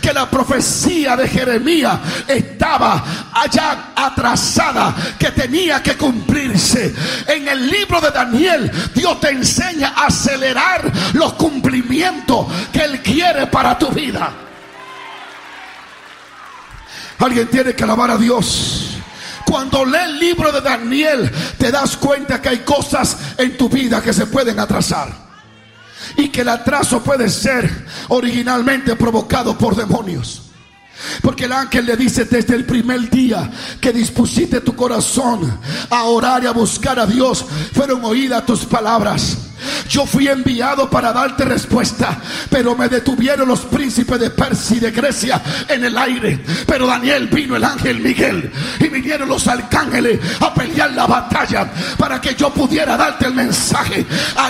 que la profecía de Jeremías estaba allá atrasada, que tenía que cumplirse. En el libro de Daniel, Dios te enseña a acelerar los cumplimientos que Él quiere para tu vida. Alguien tiene que alabar a Dios. Cuando lees el libro de Daniel, te das cuenta que hay cosas en tu vida que se pueden atrasar, y que el atraso puede ser originalmente provocado por demonios. Porque el ángel le dice: desde el primer día que dispusiste tu corazón a orar y a buscar a Dios, fueron oídas tus palabras. Yo fui enviado para darte respuesta, pero me detuvieron los príncipes de Persia y de Grecia en el aire. Pero Daniel, vino el ángel Miguel y vinieron los arcángeles a pelear la batalla para que yo pudiera darte el mensaje.